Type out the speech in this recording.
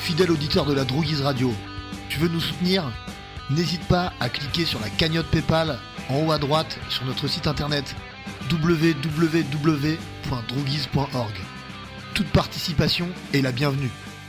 Fidèle auditeur de la Droguise Radio, tu veux nous soutenir ? N'hésite pas à cliquer sur la cagnotte Paypal en haut à droite sur notre site internet www.droguise.org. Toute participation est la bienvenue.